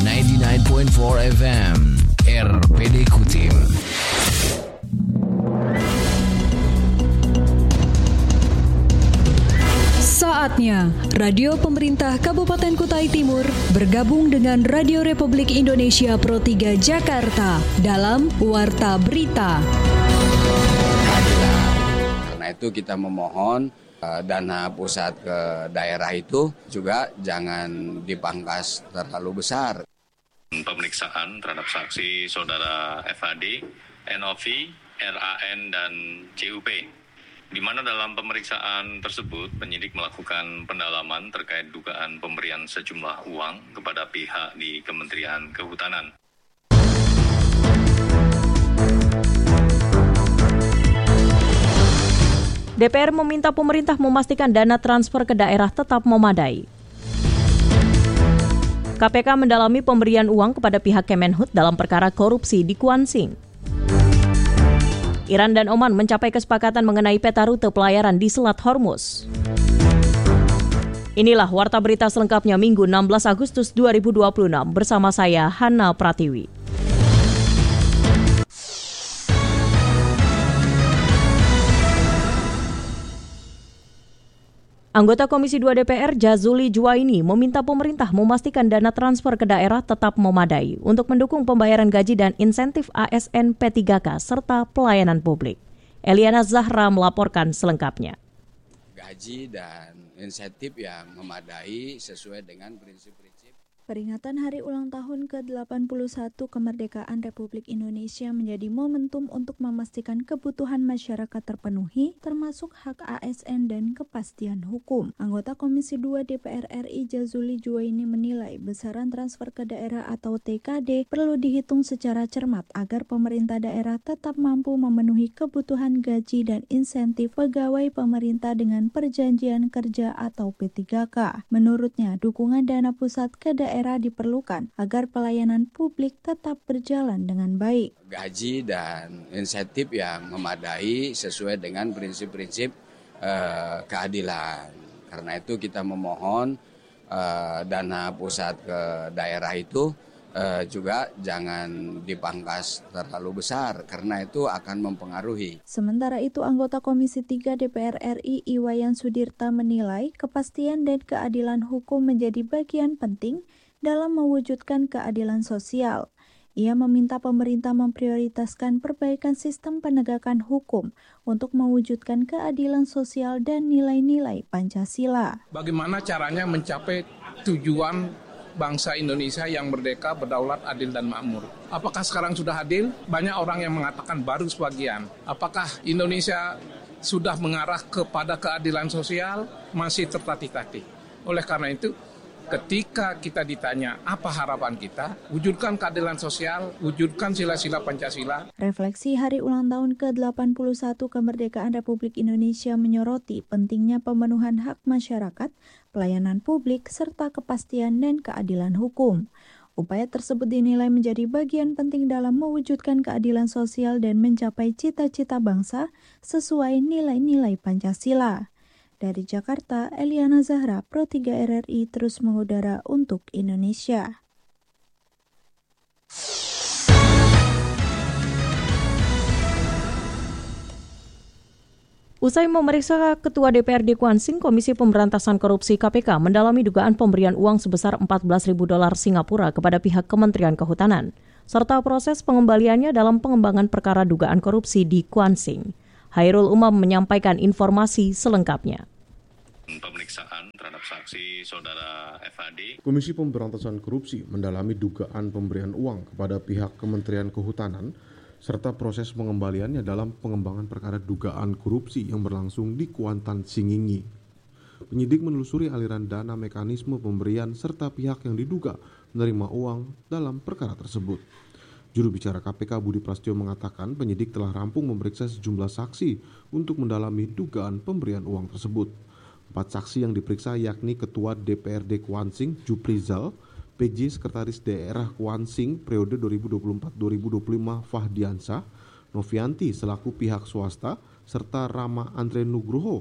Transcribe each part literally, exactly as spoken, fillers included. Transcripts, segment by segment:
sembilan puluh sembilan koma empat F M R P D Kutim. Saatnya Radio Pemerintah Kabupaten Kutai Timur bergabung dengan Radio Republik Indonesia Pro tiga Jakarta dalam Warta Berita. Karena itu kita memohon uh, dana pusat ke daerah itu juga jangan dipangkas terlalu besar. Pemeriksaan terhadap saksi saudara F H D, N O V, R A N, dan C U P. Di mana dalam pemeriksaan tersebut penyidik melakukan pendalaman terkait dugaan pemberian sejumlah uang kepada pihak di Kementerian Kehutanan. D P R meminta pemerintah memastikan dana transfer ke daerah tetap memadai. K P K mendalami pemberian uang kepada pihak Kemenhut dalam perkara korupsi di Kuansing. Iran dan Oman mencapai kesepakatan mengenai peta rute pelayaran di Selat Hormuz. Inilah Warta Berita selengkapnya Minggu enam belas Agustus dua ribu dua puluh enam bersama saya Hana Pratiwi. Anggota Komisi dua D P R Jazuli Juwaini meminta pemerintah memastikan dana transfer ke daerah tetap memadai untuk mendukung pembayaran gaji dan insentif A S N P tiga K serta pelayanan publik. Eliana Zahra melaporkan selengkapnya. Gaji dan insentif yang memadai sesuai dengan prinsip-prinsip. Peringatan Hari Ulang Tahun ke delapan puluh satu Kemerdekaan Republik Indonesia menjadi momentum untuk memastikan kebutuhan masyarakat terpenuhi, termasuk hak A S N dan kepastian hukum. Anggota Komisi dua D P R R I Jazuli Juwaini menilai besaran transfer ke daerah atau T K D perlu dihitung secara cermat agar pemerintah daerah tetap mampu memenuhi kebutuhan gaji dan insentif pegawai pemerintah dengan perjanjian kerja atau P tiga K. Menurutnya, dukungan dana pusat ke daerah daerah diperlukan agar pelayanan publik tetap berjalan dengan baik. Gaji dan insentif yang memadai sesuai dengan prinsip-prinsip eh, keadilan. Karena itu kita memohon eh, dana pusat ke daerah itu eh, juga jangan dipangkas terlalu besar karena itu akan mempengaruhi. Sementara itu anggota Komisi tiga D P R R I Iwayan Sudirta menilai kepastian dan keadilan hukum menjadi bagian penting dalam mewujudkan keadilan sosial. Ia meminta pemerintah memprioritaskan perbaikan sistem penegakan hukum untuk mewujudkan keadilan sosial dan nilai-nilai Pancasila. Bagaimana caranya mencapai tujuan bangsa Indonesia yang merdeka, berdaulat, adil, dan makmur? Apakah sekarang sudah adil? Banyak orang yang mengatakan baru sebagian. Apakah Indonesia sudah mengarah kepada keadilan sosial? Masih tertatih-tatih. Oleh karena itu, ketika kita ditanya apa harapan kita, wujudkan keadilan sosial, wujudkan sila-sila Pancasila. Refleksi Hari Ulang Tahun ke delapan puluh satu Kemerdekaan Republik Indonesia menyoroti pentingnya pemenuhan hak masyarakat, pelayanan publik, serta kepastian dan keadilan hukum. Upaya tersebut dinilai menjadi bagian penting dalam mewujudkan keadilan sosial dan mencapai cita-cita bangsa sesuai nilai-nilai Pancasila. Dari Jakarta, Eliana Zahra, Pro tiga R R I terus mengudara untuk Indonesia. Usai memeriksa Ketua D P R D Kuansing, Komisi Pemberantasan Korupsi K P K mendalami dugaan pemberian uang sebesar empat belas ribu dolar Singapura kepada pihak Kementerian Kehutanan, serta proses pengembaliannya dalam pengembangan perkara dugaan korupsi di Kuansing. Hairul Umam menyampaikan informasi selengkapnya. Pemeriksaan terhadap saksi saudara F H D. Komisi Pemberantasan Korupsi mendalami dugaan pemberian uang kepada pihak Kementerian Kehutanan serta proses pengembaliannya dalam pengembangan perkara dugaan korupsi yang berlangsung di Kuantan Singingi. Penyidik menelusuri aliran dana, mekanisme pemberian serta pihak yang diduga menerima uang dalam perkara tersebut. Juru bicara K P K Budi Prasetyo mengatakan penyidik telah rampung memeriksa sejumlah saksi untuk mendalami dugaan pemberian uang tersebut. Empat saksi yang diperiksa yakni Ketua D P R D Kuansing Juprizal, P J Sekretaris Daerah Kuansing periode dua ribu dua puluh empat sampai dua ribu dua puluh lima Fahdiansah, Novianti selaku pihak swasta, serta Rama Andre Nugroho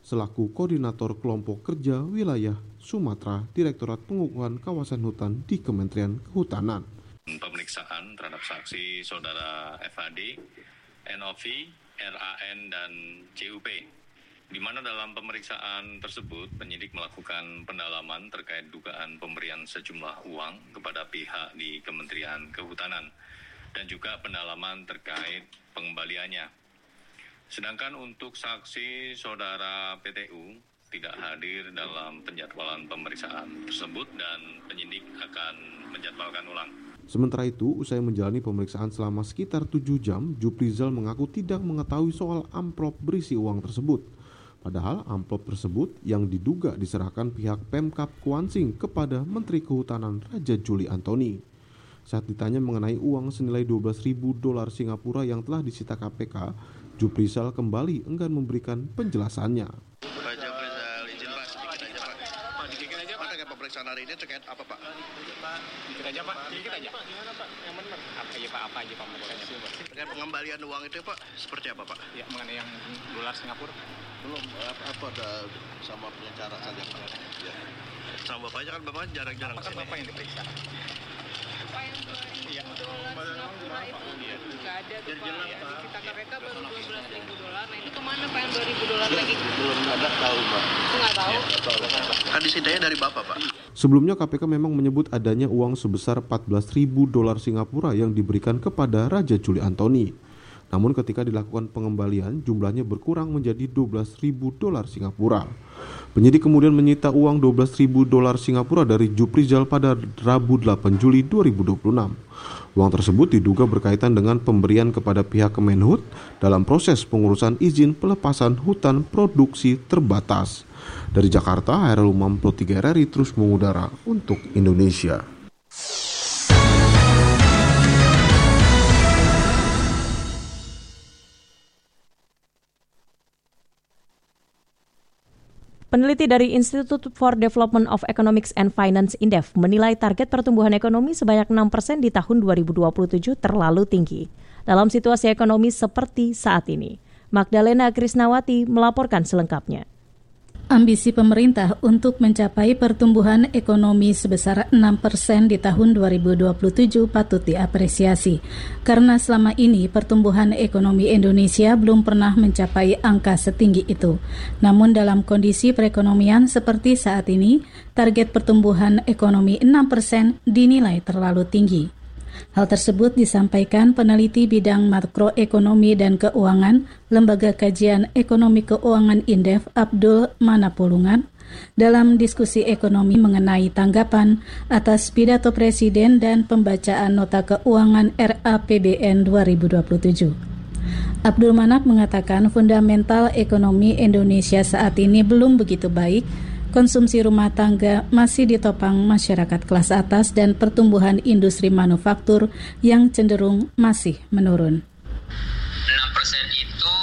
selaku Koordinator Kelompok Kerja Wilayah Sumatera Direktorat Pengukuhan Kawasan Hutan di Kementerian Kehutanan. Pemeriksaan terhadap saksi saudara F H D, N O V, R A N, dan C U P, di mana dalam pemeriksaan tersebut penyidik melakukan pendalaman terkait dugaan pemberian sejumlah uang kepada pihak di Kementerian Kehutanan dan juga pendalaman terkait pengembaliannya. Sedangkan untuk saksi saudara P T U tidak hadir dalam penjadwalan pemeriksaan tersebut dan penyidik akan menjadwalkan ulang. Sementara itu, usai menjalani pemeriksaan selama sekitar tujuh jam, Juprizal mengaku tidak mengetahui soal amplop berisi uang tersebut. Padahal amplop tersebut yang diduga diserahkan pihak Pemkab Kuansing kepada Menteri Kehutanan Raja Juli Antoni. Saat ditanya mengenai uang senilai dua belas ribu dolar Singapura yang telah disita K P K, Juprizal kembali enggan memberikan penjelasannya. Pak Juprizal, izin Pak, sedikit aja Pak. Pak, dikit aja Pak. Terkait pemeriksaan hari ini terkait apa Pak? Pak, dikit aja Pak, dikit aja. Pak, gimana Pak? Yang benar. Apa aja Pak, apa aja Pak pemeriksaan Pak? Terkait pengembalian uang itu Pak, seperti apa Pak? Ya, mengenai yang dolar Singapura. Belum, apa, apa ada sama pengacara saja Pak? Ya. Sama Bapaknya kan Bapak jarang-jarang kesini. Apakah Bapak yang diperiksa? Pak yang iya. Dolar itu nggak ada tuh Pak. Yang kita K P K baru dua belas ribu dolar. Nah itu kemana Pak yang dua ribu dolar lagi? Belum ada tahu Pak. Nggak tahu? Kan disitanya dari Bapak Pak. Sebelumnya K P K memang menyebut adanya uang sebesar empat belas ribu dolar Singapura yang diberikan kepada Raja Juli Antoni. Namun ketika dilakukan pengembalian, jumlahnya berkurang menjadi dua belas ribu dolar Singapura. Penyidik kemudian menyita uang dua belas ribu dolar Singapura dari Juprizal pada Rabu delapan Juli dua ribu dua puluh enam. Uang tersebut diduga berkaitan dengan pemberian kepada pihak Kemenhut dalam proses pengurusan izin pelepasan hutan produksi terbatas. Dari Jakarta, Hairul Umam Pro tiga R R I terus mengudara untuk Indonesia. Peneliti dari Institute for Development of Economics and Finance Indef menilai target pertumbuhan ekonomi sebanyak enam persen di tahun dua ribu dua puluh tujuh terlalu tinggi dalam situasi ekonomi seperti saat ini. Magdalena Krisnawati melaporkan selengkapnya. Ambisi pemerintah untuk mencapai pertumbuhan ekonomi sebesar enam persen di tahun dua ribu dua puluh tujuh patut diapresiasi, karena selama ini pertumbuhan ekonomi Indonesia belum pernah mencapai angka setinggi itu. Namun dalam kondisi perekonomian seperti saat ini, target pertumbuhan ekonomi enam persen dinilai terlalu tinggi. Hal tersebut disampaikan peneliti bidang makroekonomi dan keuangan Lembaga Kajian Ekonomi Keuangan Indef Abdul Manapulungan dalam diskusi ekonomi mengenai tanggapan atas pidato Presiden dan pembacaan nota keuangan R A P B N dua ribu dua puluh tujuh. Abdul Manap mengatakan fundamental ekonomi Indonesia saat ini belum begitu baik. Konsumsi rumah tangga masih ditopang masyarakat kelas atas dan pertumbuhan industri manufaktur yang cenderung masih menurun. enam persen itu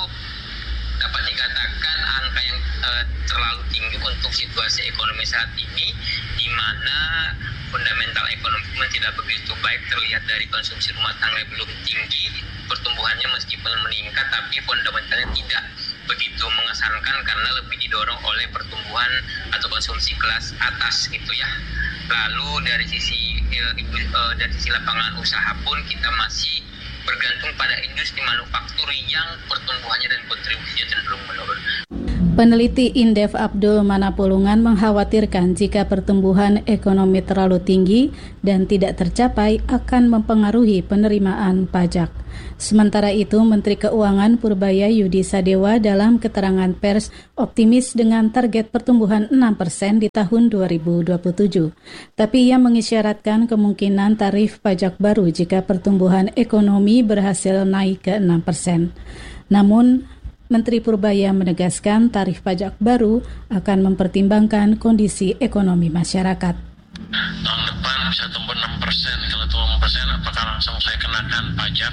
dapat dikatakan angka yang uh, terlalu tinggi untuk situasi ekonomi saat ini, di mana fundamental ekonomi tidak begitu baik, terlihat dari konsumsi rumah tangga belum tinggi, pertumbuhannya meskipun meningkat, tapi fundamentalnya tidak begitu mengesankan karena lebih didorong oleh pertumbuhan atau konsumsi kelas atas gitu ya. Lalu dari sisi uh, dari sisi lapangan usaha pun kita masih bergantung pada industri manufaktur yang pertumbuhannya dan kontribusinya cenderung menurun. Peneliti Indef Abdul Manapulungan mengkhawatirkan jika pertumbuhan ekonomi terlalu tinggi dan tidak tercapai akan mempengaruhi penerimaan pajak. Sementara itu, Menteri Keuangan Purbaya Yudi Sadewa dalam keterangan pers optimis dengan target pertumbuhan enam persen di tahun dua ribu dua puluh tujuh. Tapi ia mengisyaratkan kemungkinan tarif pajak baru jika pertumbuhan ekonomi berhasil naik ke enam persen. Namun, Menteri Purbaya menegaskan tarif pajak baru akan mempertimbangkan kondisi ekonomi masyarakat. Tahun depan bisa tumbuh enam persen, kalau tumbuh enam persen apakah langsung saya kenakan pajak?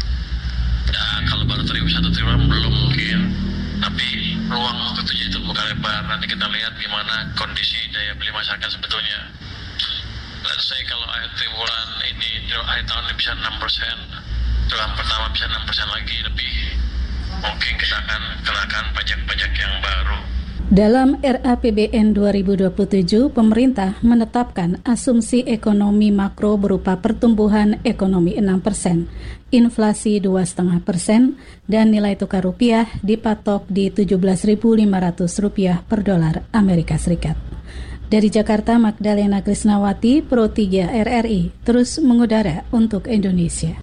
Ya, kalau baru triliun satu triliun belum mungkin, tapi ruang untuk itu terbuka lebar. Nanti kita lihat gimana kondisi daya beli masyarakat sebetulnya. Let's say kalau akhir bulan ini, akhir tahun ini bisa enam persen, triwulan pertama bisa enam persen lagi lebih. Mungkin kita akan kenakan pajak-pajak yang baru. Dalam R A P B N dua ribu dua puluh tujuh, pemerintah menetapkan asumsi ekonomi makro berupa pertumbuhan ekonomi enam persen, inflasi dua koma lima persen, dan nilai tukar rupiah dipatok di tujuh belas ribu lima ratus rupiah per dolar Amerika Serikat. Dari Jakarta, Magdalena Krisnawati, Pro tiga R R I, terus mengudara untuk Indonesia.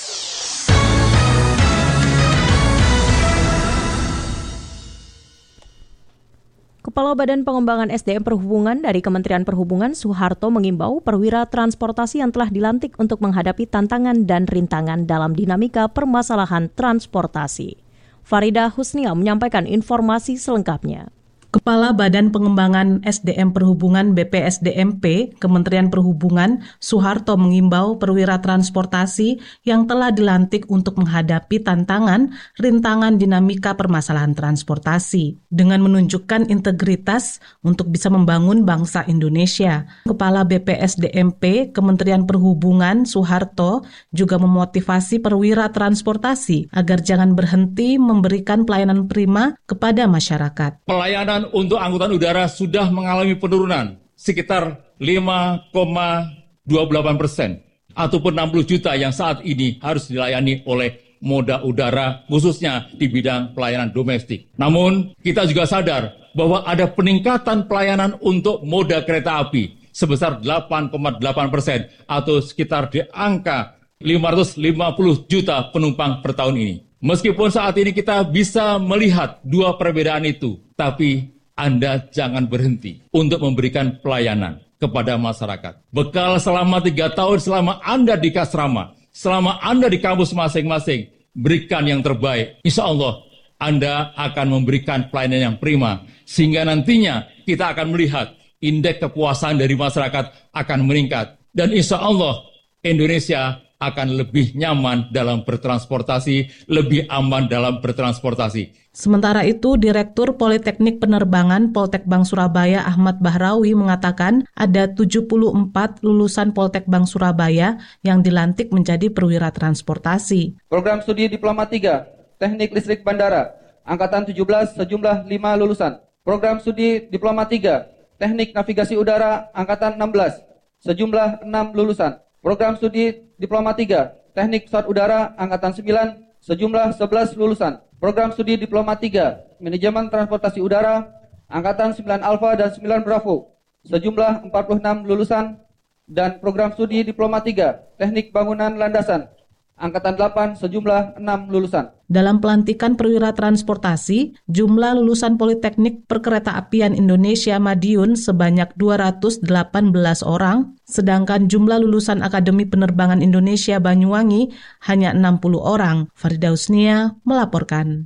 Kepala Badan Pengembangan S D M Perhubungan dari Kementerian Perhubungan, Suharto, mengimbau perwira transportasi yang telah dilantik untuk menghadapi tantangan dan rintangan dalam dinamika permasalahan transportasi. Farida Husnia menyampaikan informasi selengkapnya. Kepala Badan Pengembangan S D M Perhubungan B P S D M P, Kementerian Perhubungan, Suharto mengimbau perwira transportasi yang telah dilantik untuk menghadapi tantangan, rintangan dinamika permasalahan transportasi dengan menunjukkan integritas untuk bisa membangun bangsa Indonesia. Kepala B P S D M P, Kementerian Perhubungan, Suharto, juga memotivasi perwira transportasi agar jangan berhenti memberikan pelayanan prima kepada masyarakat. Pelayanan untuk angkutan udara sudah mengalami penurunan sekitar lima koma dua delapan persen ataupun enam puluh juta yang saat ini harus dilayani oleh moda udara khususnya di bidang pelayanan domestik. Namun kita juga sadar bahwa ada peningkatan pelayanan untuk moda kereta api sebesar delapan koma delapan persen atau sekitar di angka lima ratus lima puluh juta penumpang per tahun ini. Meskipun saat ini kita bisa melihat dua perbedaan itu, tapi Anda jangan berhenti untuk memberikan pelayanan kepada masyarakat. Bekal selama tiga tahun selama Anda di Kasrama, selama Anda di kampus masing-masing, berikan yang terbaik. Insya Allah Anda akan memberikan pelayanan yang prima, sehingga nantinya kita akan melihat indeks kepuasan dari masyarakat akan meningkat. Dan insya Allah Indonesia akan lebih nyaman dalam bertransportasi, lebih aman dalam bertransportasi. Sementara itu, Direktur Politeknik Penerbangan Poltekbang Surabaya Ahmad Bahrawi mengatakan ada tujuh puluh empat lulusan Poltekbang Surabaya yang dilantik menjadi perwira transportasi. Program Studi Diploma tiga, Teknik Listrik Bandara, Angkatan tujuh belas sejumlah lima lulusan. Program Studi Diploma tiga, Teknik Navigasi Udara, Angkatan enam belas, sejumlah enam lulusan. Program Studi Diploma tiga, Teknik Pesawat Udara, Angkatan sembilan, sejumlah sebelas lulusan. Program Studi Diploma tiga, Manajemen Transportasi Udara, Angkatan sembilan Alfa dan sembilan Bravo, sejumlah empat puluh enam lulusan. Dan Program Studi Diploma tiga, Teknik Bangunan Landasan, Angkatan delapan, sejumlah enam lulusan. Dalam pelantikan perwira transportasi, jumlah lulusan Politeknik Perkeretaapian Indonesia Madiun sebanyak dua ratus delapan belas orang, sedangkan jumlah lulusan Akademi Penerbangan Indonesia Banyuwangi hanya enam puluh orang. Farida Husnia melaporkan.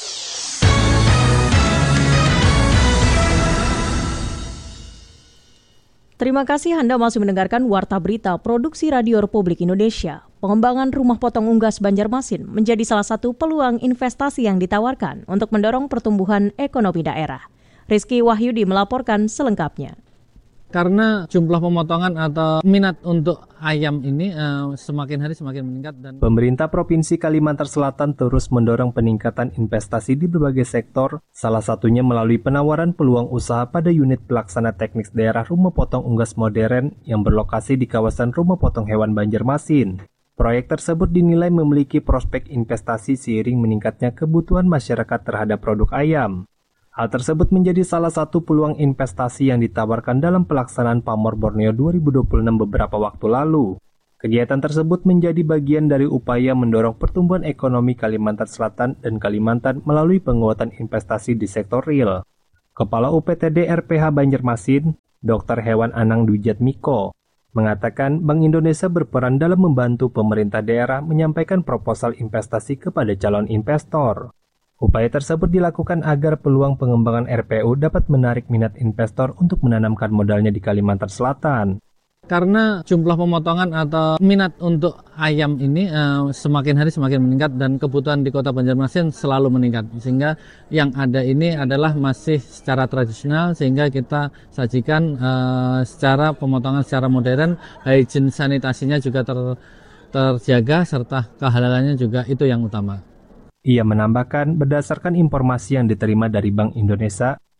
Terima kasih Anda masih mendengarkan Warta Berita Produksi Radio Republik Indonesia. Pengembangan rumah potong unggas Banjarmasin menjadi salah satu peluang investasi yang ditawarkan untuk mendorong pertumbuhan ekonomi daerah. Rizky Wahyudi melaporkan selengkapnya. Karena jumlah pemotongan atau minat untuk ayam ini uh, semakin hari semakin meningkat. Dan Pemerintah Provinsi Kalimantan Selatan terus mendorong peningkatan investasi di berbagai sektor, salah satunya melalui penawaran peluang usaha pada unit pelaksana teknik daerah rumah potong unggas modern yang berlokasi di kawasan rumah potong hewan Banjarmasin. Proyek tersebut dinilai memiliki prospek investasi seiring meningkatnya kebutuhan masyarakat terhadap produk ayam. Hal tersebut menjadi salah satu peluang investasi yang ditawarkan dalam pelaksanaan Pamor Borneo dua ribu dua puluh enam beberapa waktu lalu. Kegiatan tersebut menjadi bagian dari upaya mendorong pertumbuhan ekonomi Kalimantan Selatan dan Kalimantan melalui penguatan investasi di sektor real. Kepala U P T D R P H Banjarmasin, Dokter Hewan Anang Dwijatmiko, mengatakan Bank Indonesia berperan dalam membantu pemerintah daerah menyampaikan proposal investasi kepada calon investor. Upaya tersebut dilakukan agar peluang pengembangan R P U dapat menarik minat investor untuk menanamkan modalnya di Kalimantan Selatan. Karena jumlah pemotongan atau minat untuk ayam ini uh, semakin hari semakin meningkat dan kebutuhan di Kota Banjarmasin selalu meningkat. Sehingga yang ada ini adalah masih secara tradisional sehingga kita sajikan uh, secara pemotongan secara modern, hygiene sanitasinya juga ter, terjaga serta kehalalannya juga itu yang utama. Ia menambahkan, berdasarkan informasi yang diterima dari Bank Indonesia,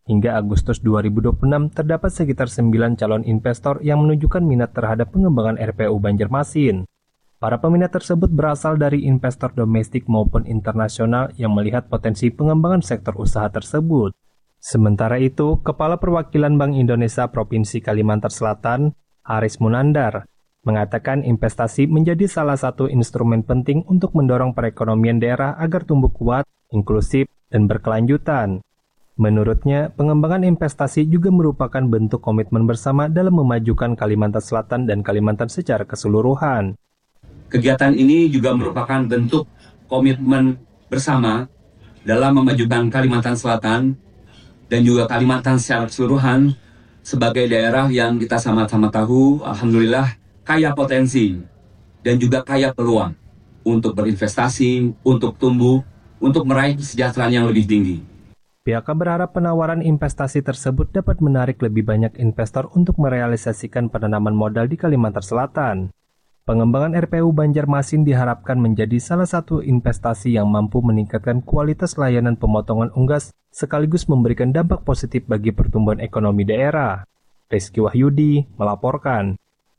Hingga Agustus dua ribu dua puluh enam terdapat sekitar sembilan calon investor yang menunjukkan minat terhadap pengembangan R P U Banjarmasin. Para peminat tersebut berasal dari investor domestik maupun internasional yang melihat potensi pengembangan sektor usaha tersebut. Sementara itu, Kepala Perwakilan Bank Indonesia Provinsi Kalimantan Selatan, Haris Munandar, mengatakan investasi menjadi salah satu instrumen penting untuk mendorong perekonomian daerah agar tumbuh kuat, inklusif, dan berkelanjutan. Menurutnya, pengembangan investasi juga merupakan bentuk komitmen bersama dalam memajukan Kalimantan Selatan dan Kalimantan secara keseluruhan. Kegiatan ini juga merupakan bentuk komitmen bersama dalam memajukan Kalimantan Selatan dan juga Kalimantan secara keseluruhan sebagai daerah yang kita sama-sama tahu, alhamdulillah, kaya potensi dan juga kaya peluang untuk berinvestasi, untuk tumbuh, untuk meraih kesejahteraan yang lebih tinggi. Pihaknya berharap penawaran investasi tersebut dapat menarik lebih banyak investor untuk merealisasikan penanaman modal di Kalimantan Selatan. Pengembangan R P U Banjarmasin diharapkan menjadi salah satu investasi yang mampu meningkatkan kualitas layanan pemotongan unggas sekaligus memberikan dampak positif bagi pertumbuhan ekonomi daerah. Rizky Wahyudi melaporkan.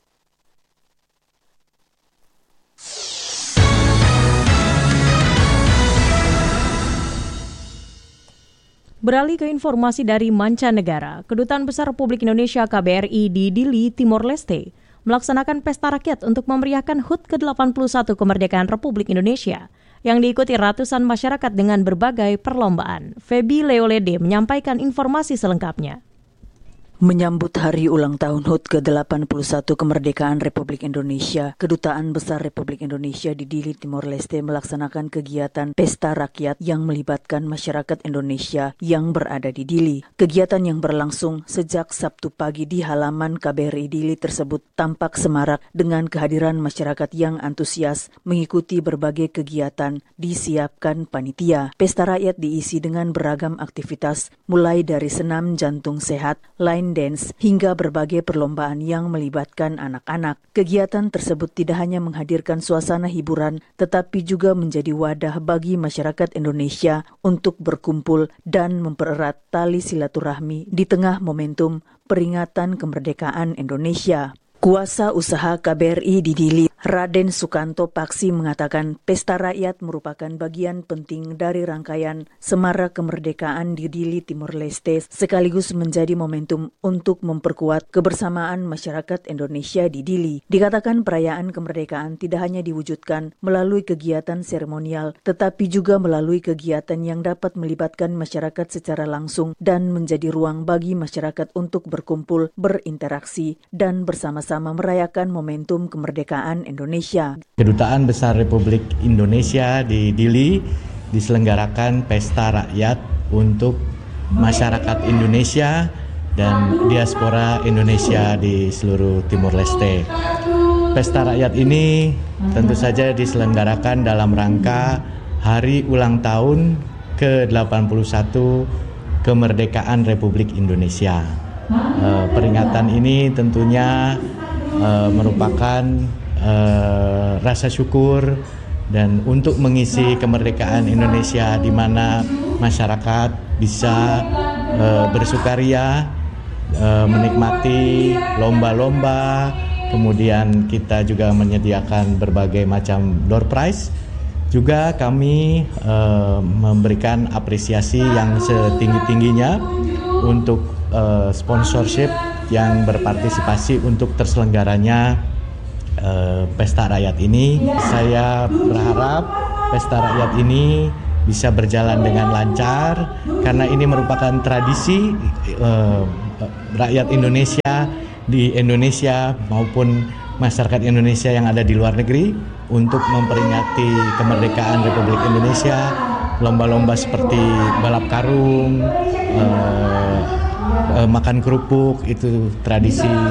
Beralih ke informasi dari mancanegara, Kedutaan Besar Republik Indonesia K B R I di Dili, Timor Leste, melaksanakan pesta rakyat untuk memeriahkan H U T ke delapan puluh satu kemerdekaan Republik Indonesia yang diikuti ratusan masyarakat dengan berbagai perlombaan. Feby Leolede menyampaikan informasi selengkapnya. Menyambut hari ulang tahun H U T ke delapan puluh satu kemerdekaan Republik Indonesia, Kedutaan Besar Republik Indonesia di Dili, Timor Leste melaksanakan kegiatan pesta rakyat yang melibatkan masyarakat Indonesia yang berada di Dili. Kegiatan yang berlangsung sejak Sabtu pagi di halaman K B R I Dili tersebut tampak semarak dengan kehadiran masyarakat yang antusias mengikuti berbagai kegiatan disiapkan panitia. Pesta rakyat diisi dengan beragam aktivitas mulai dari senam jantung sehat, line dance, hingga berbagai perlombaan yang melibatkan anak-anak. Kegiatan tersebut tidak hanya menghadirkan suasana hiburan, tetapi juga menjadi wadah bagi masyarakat Indonesia untuk berkumpul dan mempererat tali silaturahmi di tengah momentum peringatan kemerdekaan Indonesia. Kuasa Usaha K B R I di Dili, Raden Sukanto Paksi mengatakan pesta rakyat merupakan bagian penting dari rangkaian Semarak Kemerdekaan di Dili, Timor Leste, sekaligus menjadi momentum untuk memperkuat kebersamaan masyarakat Indonesia di Dili. Dikatakan perayaan kemerdekaan tidak hanya diwujudkan melalui kegiatan seremonial, tetapi juga melalui kegiatan yang dapat melibatkan masyarakat secara langsung dan menjadi ruang bagi masyarakat untuk berkumpul, berinteraksi, dan bersama-sama merayakan momentum kemerdekaan Indonesia. Kedutaan Besar Republik Indonesia di Dili diselenggarakan pesta rakyat untuk masyarakat Indonesia dan diaspora Indonesia di seluruh Timor Leste. Pesta rakyat ini tentu saja diselenggarakan dalam rangka Hari Ulang Tahun ke delapan puluh satu Kemerdekaan Republik Indonesia. Uh, peringatan ini tentunya uh, merupakan uh, rasa syukur dan untuk mengisi kemerdekaan Indonesia di mana masyarakat bisa uh, bersukaria, uh, menikmati lomba-lomba, kemudian kita juga menyediakan berbagai macam door prize. Juga kami uh, memberikan apresiasi yang setinggi-tingginya untuk uh, sponsorship yang berpartisipasi untuk terselenggaranya uh, pesta rakyat ini. Saya berharap pesta rakyat ini bisa berjalan dengan lancar karena ini merupakan tradisi uh, rakyat Indonesia di Indonesia maupun masyarakat Indonesia yang ada di luar negeri untuk memperingati kemerdekaan Republik Indonesia. Lomba-lomba seperti balap karung, uh, uh, makan kerupuk itu tradisi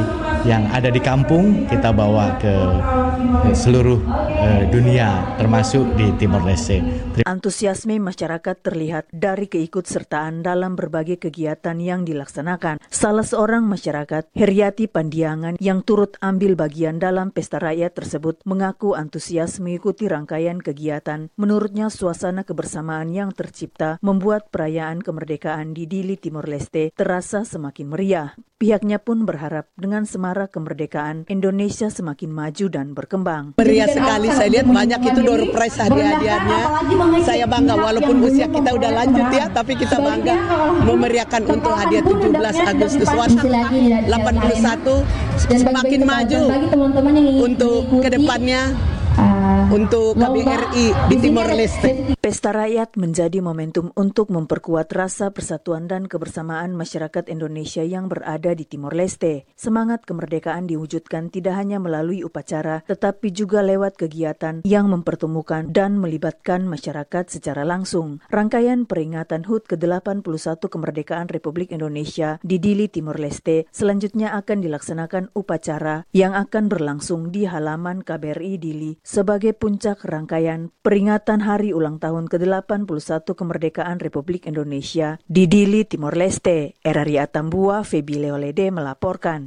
yang ada di kampung kita bawa ke seluruh uh, dunia, termasuk di Timor Leste. Antusiasme masyarakat terlihat dari keikutsertaan dalam berbagai kegiatan yang dilaksanakan. Salah seorang masyarakat, Heriati Pandiangan, yang turut ambil bagian dalam pesta rakyat tersebut, mengaku antusias mengikuti rangkaian kegiatan. Menurutnya, suasana kebersamaan yang tercipta membuat perayaan kemerdekaan di Dili, Timor Leste terasa semakin meriah. Pihaknya pun berharap dengan semarak kemerdekaan, Indonesia semakin maju dan berkembang. Meriah sekali, saya lihat banyak itu door prize hadiah-hadiahnya. Saya bangga walaupun usia kita udah lanjut ya, tapi kita bangga memeriahkan untuk hadiah tujuh belas Agustus Warta delapan puluh satu semakin maju untuk kedepannya. Untuk K B R I di Timor Leste. Pesta rakyat menjadi momentum untuk memperkuat rasa persatuan dan kebersamaan masyarakat Indonesia yang berada di Timor Leste. Semangat kemerdekaan diwujudkan tidak hanya melalui upacara, tetapi juga lewat kegiatan yang mempertemukan dan melibatkan masyarakat secara langsung. Rangkaian peringatan H U T ke delapan puluh satu kemerdekaan Republik Indonesia di Dili, Timor Leste selanjutnya akan dilaksanakan upacara yang akan berlangsung di halaman K B R I Dili sebagai puncak rangkaian peringatan hari ulang tahun ke delapan puluh satu kemerdekaan Republik Indonesia di Dili, Timor Leste. Erari Atambua, Febi Leolede melaporkan.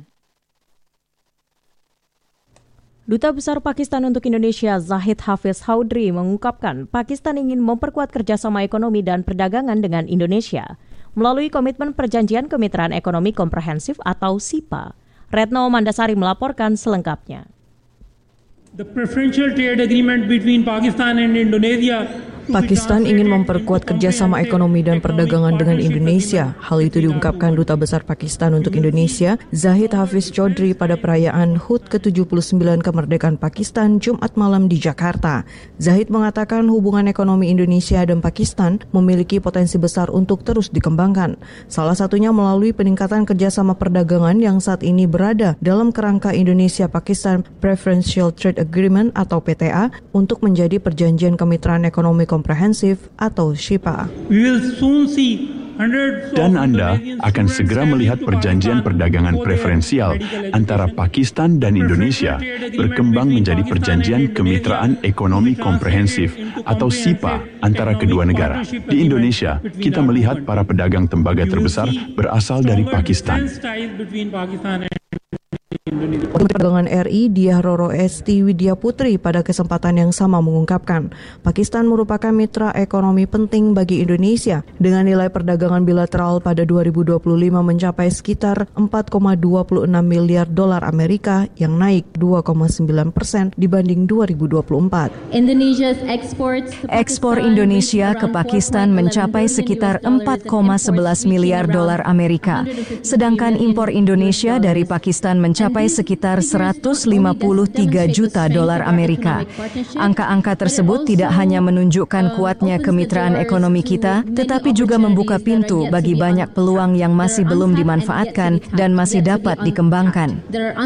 Duta Besar Pakistan untuk Indonesia Zahid Hafiz Chaudhry mengungkapkan Pakistan ingin memperkuat kerjasama ekonomi dan perdagangan dengan Indonesia melalui Komitmen Perjanjian Kemitraan Ekonomi Komprehensif atau S I P A. Retno Mandasari melaporkan selengkapnya. The preferential trade agreement between Pakistan and Indonesia Pakistan ingin memperkuat kerjasama ekonomi dan perdagangan dengan Indonesia. Hal itu diungkapkan Duta Besar Pakistan untuk Indonesia, Zahid Hafiz Chaudhry, pada perayaan H U T ke tujuh puluh sembilan kemerdekaan Pakistan Jumat malam di Jakarta. Zahid mengatakan hubungan ekonomi Indonesia dan Pakistan memiliki potensi besar untuk terus dikembangkan. Salah satunya melalui peningkatan kerjasama perdagangan yang saat ini berada dalam kerangka Indonesia-Pakistan Preferential Trade Agreement atau P T A untuk menjadi Perjanjian Kemitraan Ekonomi Komprehensif atau S I P A. Dan Anda akan segera melihat perjanjian perdagangan preferensial antara Pakistan dan Indonesia berkembang menjadi Perjanjian Kemitraan Ekonomi Komprehensif atau S I P A antara kedua negara. Di Indonesia, kita melihat para pedagang tembaga terbesar berasal dari Pakistan. Perdagangan R I Diah Roro Esti Widya Putri pada kesempatan yang sama mengungkapkan, Pakistan merupakan mitra ekonomi penting bagi Indonesia dengan nilai perdagangan bilateral pada dua ribu dua puluh lima mencapai sekitar empat koma dua enam miliar dolar Amerika yang naik dua koma sembilan persen dibanding dua ribu dua puluh empat. Ekspor Indonesia ke Pakistan mencapai sekitar empat koma sebelas miliar dolar Amerika, sedangkan impor Indonesia dari Pakistan mencapai sekitar seratus lima puluh tiga juta dolar Amerika. Angka-angka tersebut tidak hanya menunjukkan kuatnya kemitraan ekonomi kita, tetapi juga membuka pintu bagi banyak peluang yang masih belum dimanfaatkan dan masih dapat dikembangkan.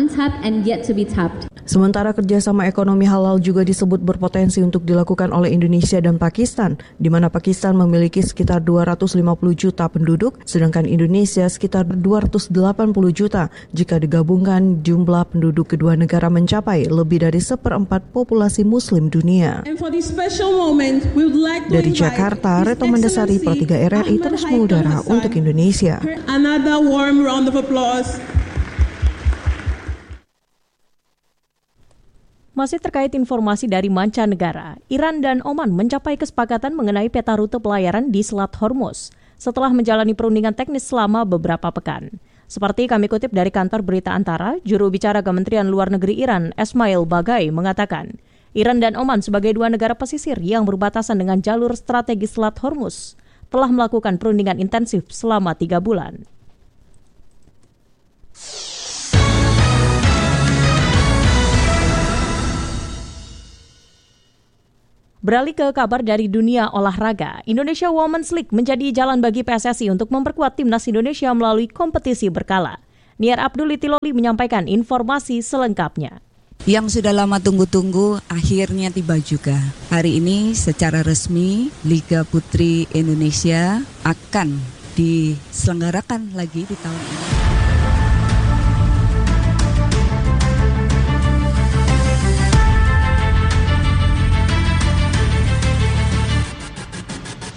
Sementara kerjasama ekonomi halal juga disebut berpotensi untuk dilakukan oleh Indonesia dan Pakistan, di mana Pakistan memiliki sekitar dua ratus lima puluh juta penduduk, sedangkan Indonesia sekitar dua ratus delapan puluh juta. Jika digabungkan, jumlah penduduk kedua negara mencapai lebih dari seperempat populasi Muslim dunia. Dari Jakarta, Retno Mandasari, Pro tiga R R I terus mengudara untuk Indonesia. Another warm round of applause. Masih terkait informasi dari mancanegara, Iran dan Oman mencapai kesepakatan mengenai peta rute pelayaran di Selat Hormuz setelah menjalani perundingan teknis selama beberapa pekan. Seperti kami kutip dari kantor berita Antara, juru bicara Kementerian Luar Negeri Iran, Esmail Bagai, mengatakan, Iran dan Oman sebagai dua negara pesisir yang berbatasan dengan jalur strategis Selat Hormuz telah melakukan perundingan intensif selama tiga bulan. Beralih ke kabar dari dunia olahraga, Indonesia Women's League menjadi jalan bagi P S S I untuk memperkuat timnas Indonesia melalui kompetisi berkala. Niar Abdul Itiloli menyampaikan informasi selengkapnya. Yang sudah lama tunggu-tunggu akhirnya tiba juga. Hari ini secara resmi Liga Putri Indonesia akan diselenggarakan lagi di tahun ini.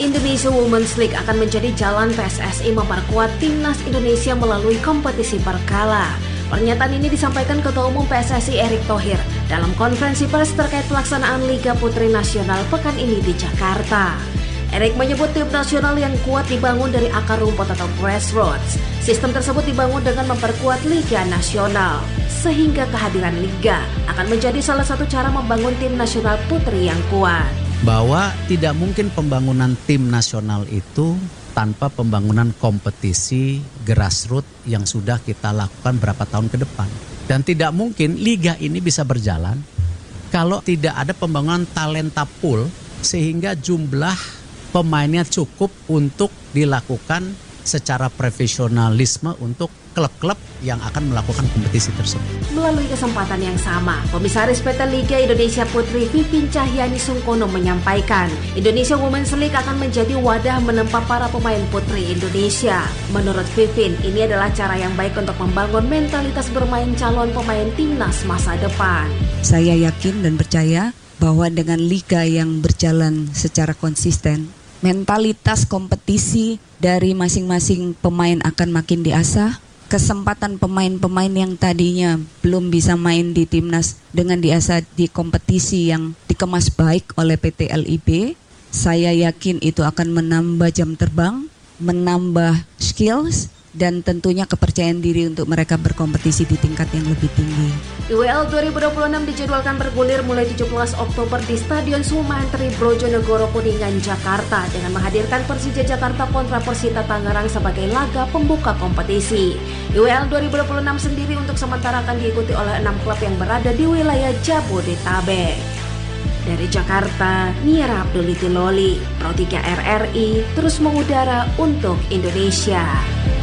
Indonesia Women's League akan menjadi jalan P S S I memperkuat timnas Indonesia melalui kompetisi berkala. Pernyataan ini disampaikan Ketua Umum P S S I Erick Thohir dalam konferensi pers terkait pelaksanaan Liga Putri Nasional pekan ini di Jakarta. Erick menyebut tim nasional yang kuat dibangun dari akar rumput atau grassroots. Sistem tersebut dibangun dengan memperkuat Liga Nasional, sehingga kehadiran Liga akan menjadi salah satu cara membangun tim nasional putri yang kuat. Bahwa tidak mungkin pembangunan tim nasional itu tanpa pembangunan kompetisi grassroots yang sudah kita lakukan berapa tahun ke depan. Dan tidak mungkin liga ini bisa berjalan kalau tidak ada pembangunan talenta pool sehingga jumlah pemainnya cukup untuk dilakukan secara profesionalisme untuk klub-klub yang akan melakukan kompetisi tersebut. Melalui kesempatan yang sama, Komisaris P T Liga Indonesia Putri Vivin Cahyani Sungkono menyampaikan, Indonesia Women's League akan menjadi wadah menempa para pemain putri Indonesia. Menurut Vivin, ini adalah cara yang baik untuk membangun mentalitas bermain calon pemain timnas masa depan. Saya yakin dan percaya bahwa dengan liga yang berjalan secara konsisten, mentalitas kompetisi dari masing-masing pemain akan makin diasah. Kesempatan pemain-pemain yang tadinya belum bisa main di timnas dengan diasah di kompetisi yang dikemas baik oleh P T L I B, saya yakin itu akan menambah jam terbang, menambah skills, dan tentunya kepercayaan diri untuk mereka berkompetisi di tingkat yang lebih tinggi. I W L dua ribu dua puluh enam dijadwalkan bergulir mulai tujuh belas Oktober di Stadion Sumantri Brojonegoro Kuningan, Jakarta dengan menghadirkan Persija Jakarta kontra Persita Tangerang sebagai laga pembuka kompetisi. I W L dua ribu dua puluh enam sendiri untuk sementara akan diikuti oleh enam klub yang berada di wilayah Jabodetabek. Dari Jakarta, Nia Abduliti Loli, Pro tiga R R I terus mengudara untuk Indonesia.